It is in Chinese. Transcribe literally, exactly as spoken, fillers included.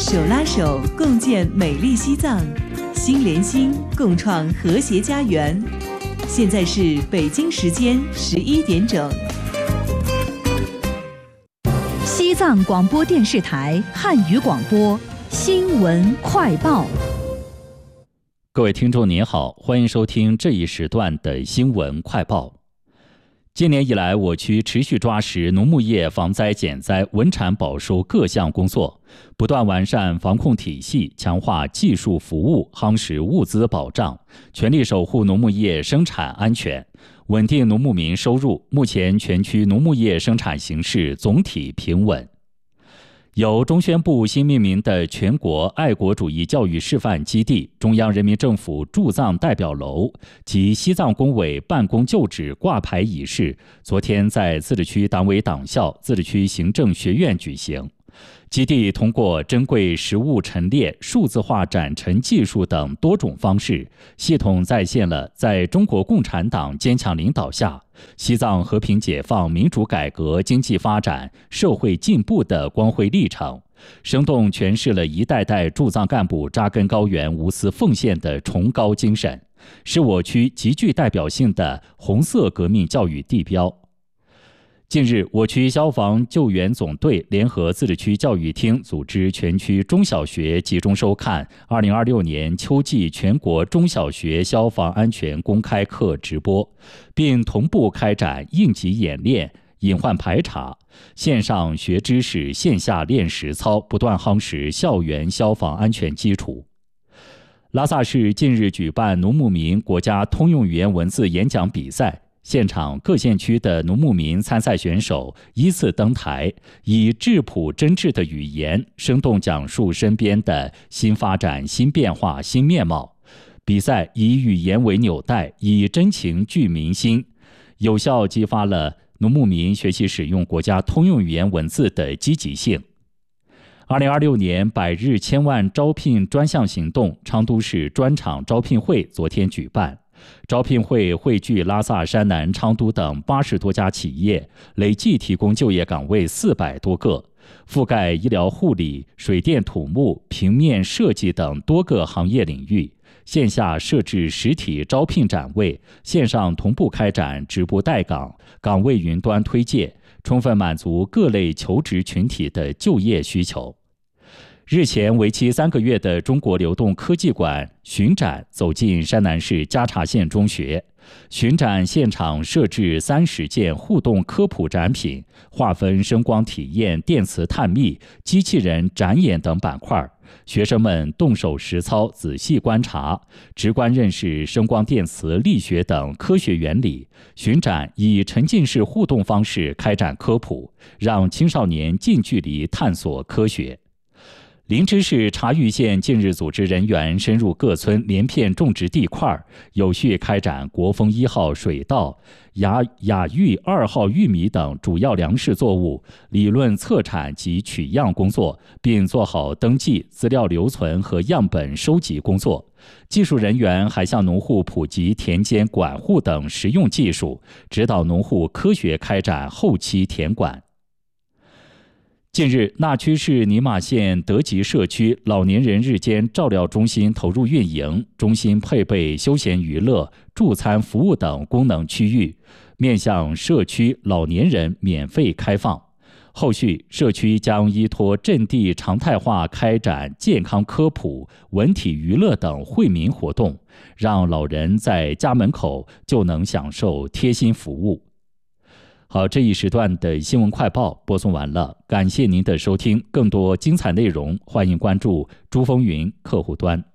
手拉手共建美丽西藏，心连心共创和谐家园。现在是北京时间十一点整。 西藏广播电视台汉语广播新闻快报。 各位听众您好，欢迎收听这一时段的新闻快报。今年以来，我区持续抓实农牧业防灾减灾、稳产保收各项工作，不断完善防控体系，强化技术服务，夯实物资保障，全力守护农牧业生产安全，稳定农牧民收入。目前全区农牧业生产形势总体平稳。由中宣部新命名的全国爱国主义教育示范基地、中央人民政府驻藏代表楼及西藏工委办公旧址挂牌仪式，昨天在自治区党委党校、自治区行政学院举行。基地通过珍贵实物陈列、数字化展陈技术等多种方式，系统再现了在中国共产党坚强领导下，西藏和平解放、民主改革、经济发展、社会进步的光辉历程，生动诠释了一代代驻藏干部扎根高原、无私奉献的崇高精神，是我区极具代表性的红色革命教育地标。近日，我区消防救援总队联合自治区教育厅组织全区中小学集中收看二零二六年秋季全国中小学消防安全公开课直播，并同步开展应急演练、隐患排查，线上学知识，线下练实操，不断夯实校园消防安全基础。拉萨市近日举办农牧民国家通用语言文字演讲比赛，现场各县区的农牧民参赛选手依次登台，以质朴真挚的语言，生动讲述身边的新发展、新变化、新面貌。比赛以语言为纽带，以真情聚民心，有效激发了农牧民学习使用国家通用语言文字的积极性。二零二六年百日千万招聘专项行动昌都市专场招聘会昨天举办。招聘会汇聚拉萨、山南、昌都等八十多家企业，累计提供就业岗位四百多个，覆盖医疗护理、水电土木、平面设计等多个行业领域。线下设置实体招聘展位，线上同步开展直播带岗、岗位云端推介，充分满足各类求职群体的就业需求。日前，为期三个月的中国流动科技馆巡展走进山南市加查县中学。巡展现场设置三十件互动科普展品，划分声光体验、电磁探秘、机器人展演等板块。学生们动手实操，仔细观察，直观认识声光电磁、力学等科学原理。巡展以沉浸式互动方式开展科普，让青少年近距离探索科学。林芝市察隅县近日组织人员深入各村连片种植地块，有序开展国风一号水稻、雅雅玉二号玉米等主要粮食作物理论测产及取样工作，并做好登记、资料留存和样本收集工作。技术人员还向农户普及田间管护等实用技术，指导农户科学开展后期田管。近日，那曲市尼玛县德吉社区老年人日间照料中心投入运营，中心配备休闲娱乐、助餐服务等功能区域，面向社区老年人免费开放。后续，社区将依托阵地常态化开展健康科普、文体娱乐等惠民活动，让老人在家门口就能享受贴心服务。好，这一时段的新闻快报播送完了，感谢您的收听。更多精彩内容，欢迎关注珠风云客户端。